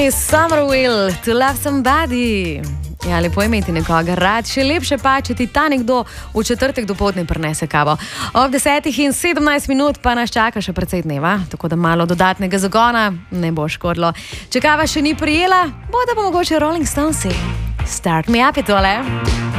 Stonesy, Summerville, To Love Somebody. Ja, lepo je imeti nekoga rad, še lepše pa, če ti ta nekdo v četrtek dopoldne prinese kavo. Ob 10:17 pa nas čaka še precej dneva, tako da malo dodatnega zagona ne bo škodilo. Če kava še ni prijela, bo da bo mogoče Rolling Stonesi. Start me up je tole.